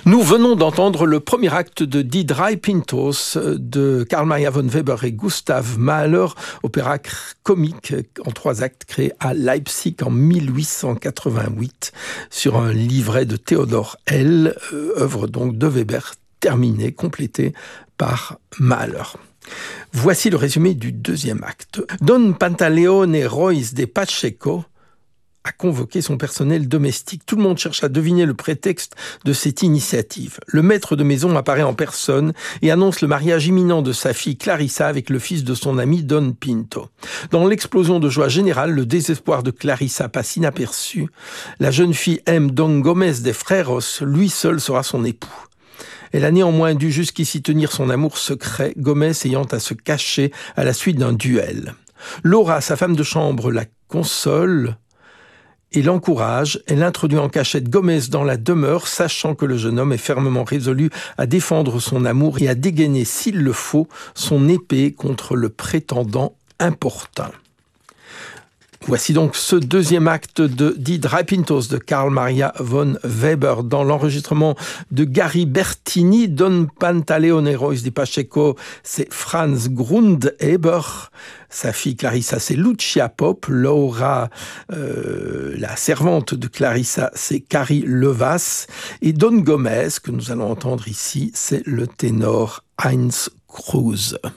Nous venons d'entendre le premier acte de Die Drei Pintos de Carl Maria von Weber et Gustav Mahler, opéra comique en 3 actes créé à Leipzig en 1888 sur un livret de Theodor Hell, œuvre donc de Weber terminée, complétée par Mahler. Voici le résumé du 2e acte. Don Pantaleone Royce de Pacheco a convoqué son personnel domestique. Tout le monde cherche à deviner le prétexte de cette initiative. Le maître de maison apparaît en personne et annonce le mariage imminent de sa fille Clarissa avec le fils de son ami Don Pinto. Dans l'explosion de joie générale, le désespoir de Clarissa passe inaperçu. La jeune fille aime Don Gomez de Freros, lui seul sera son époux. Elle a néanmoins dû jusqu'ici tenir son amour secret, Gomez ayant à se cacher à la suite d'un duel. Laura, sa femme de chambre, la console et l'encourage. Elle introduit en cachette Gomez dans la demeure, sachant que le jeune homme est fermement résolu à défendre son amour et à dégainer, s'il le faut, son épée contre le prétendant importun. Voici donc ce 2e acte de Die Drei Pintos de Carl Maria von Weber dans l'enregistrement de Gary Bertini. Don Pantaleone Royce di Pacheco, c'est Franz Grundeber. Sa fille Clarissa, c'est Lucia Pop. Laura, la servante de Clarissa, c'est Carrie Levas. Et Don Gomez, que nous allons entendre ici, c'est le ténor Heinz Kruse.